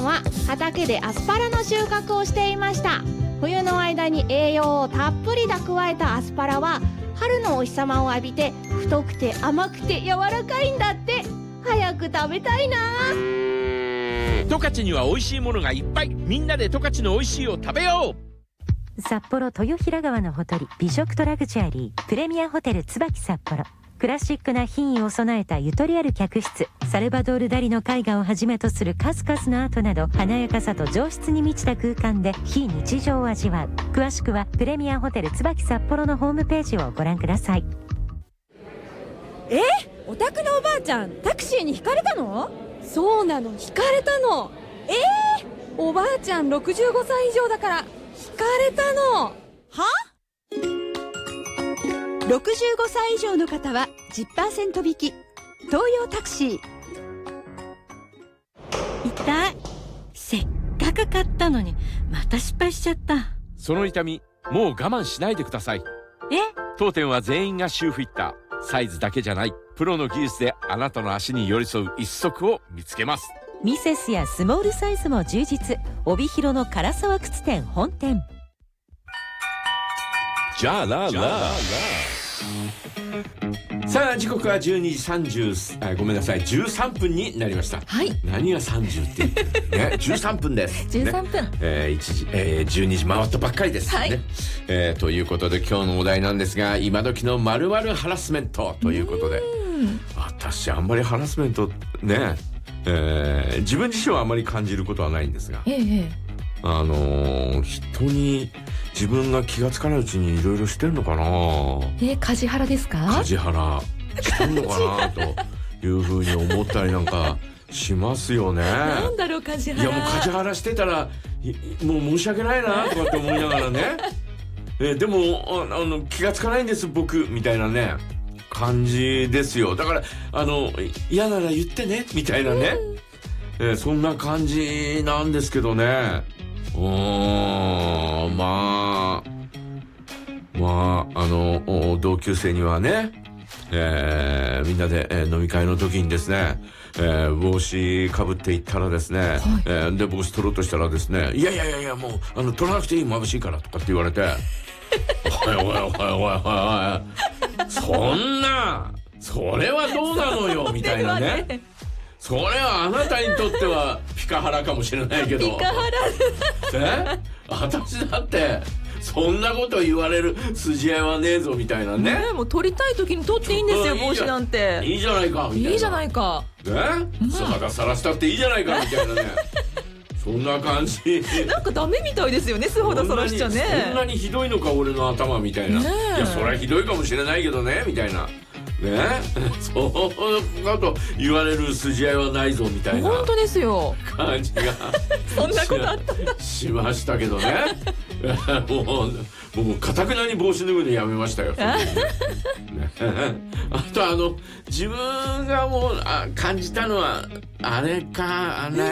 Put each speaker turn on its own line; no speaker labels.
は畑でアスパラの収穫をしていました。冬の間に栄養をたっぷり蓄えたアスパラは春のお日様を浴びて太くて甘くて柔らかいんだって。早く食べたいな。
十勝には美味しいものがいっぱい。みんなで十勝の美味しいを食べよう。
札幌豊平川のほとり、美食とラグジュアリープレミアホテル椿札幌。クラシックな品位を備えたゆとりある客室、サルバドール・ダリの絵画をはじめとする数々のアートなど、華やかさと上質に満ちた空間で非日常を味わう。詳しくはプレミアホテル椿札幌のホームページをご覧ください。
お宅のおばあちゃんタクシーにひかれたの？そうなの、ひかれたの。おばあちゃん65歳以上だからひかれたの。は
65歳以上の方は 10% 引き。東洋タクシー。
痛い。せっかく買ったのにまた失敗しちゃった。
その痛みもう我慢しないでください。当店は全員がシューフィッター。サイズだけじゃない、プロの技術であなたの足に寄り添う一足を見つけます。
ミセスやスモールサイズも充実。帯広の唐沢靴店本店。
じゃあラさあ時刻は12時30、ごめんなさい、13分になりました。
はい。
何が30って言ってるね。13分です。
13分。
1時、12時回ったばっかりです、
はい。
ね。ということで今日のお題なんですが、今時の〇〇ハラスメントということで、私あんまりハラスメントね、自分自身はあんまり感じることはないんですが、人に自分が気がつかないうちにいろいろしてるのかな。
梶原ですか？
梶原してんのかなというふうに思ったりなんかしますよね。
なんだろう梶原。
いやもう梶原してたらもう申し訳ないなとかって思いながらねでも気がつかないんです僕みたいなね感じですよ。だから嫌なら言ってねみたいなね、そんな感じなんですけどね。同級生にはね、みんなで、飲み会の時にですね、帽子かぶっていったらですね、で帽子取ろうとしたらですね、いやもう取らなくていい、眩しいからとかって言われておいそんなそれはどうなのよみたいなね。それはあなたにとってはピカハラかもしれないけど、
ピカハ
ラ私だってそんなこと言われる筋合いはねえぞみたいなね。
もう取りたい時に取っていいんですよ、帽子なんて。
いいじゃないかみたいな。
いいじゃないか。
素肌さらしたっていいじゃないかみたいなねそんな感じ。
なんかダメみたいですよね、素肌さらしちゃね。
そんなにひどいのか俺の頭みたいな。いやそりゃひどいかもしれないけどねみたいなね、そうだと言われる筋合いはないぞみたいな
本当ですよ
感じが
そんなことあったんだ
しましたけどねもう固くなに帽子脱ぐのやめましたよあと自分がもう感じたのはあれか